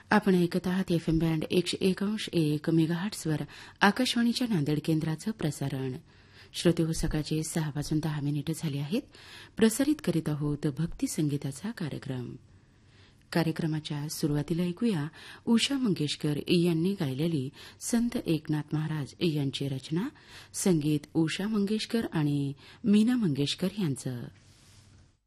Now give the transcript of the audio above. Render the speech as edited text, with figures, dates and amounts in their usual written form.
आपण ऐकत आहात एफएम बँड 101.1 मेगाहर्ट्झवर आकाशवाणीच्या नांदेड केंद्राचं प्रसारण. श्रोते, सकाळचे 6:10 झाले आहेत. प्रसारित करीत आहोत भक्ती संगीताचा कार्यक्रम. कार्यक्रमाच्या सुरुवातीला ऐकूया उषा मंगेशकर यांनी गायलेली संत एकनाथ महाराज यांची रचना. संगीत उषा मंगेशकर आणि मीना मंगेशकर यांचं.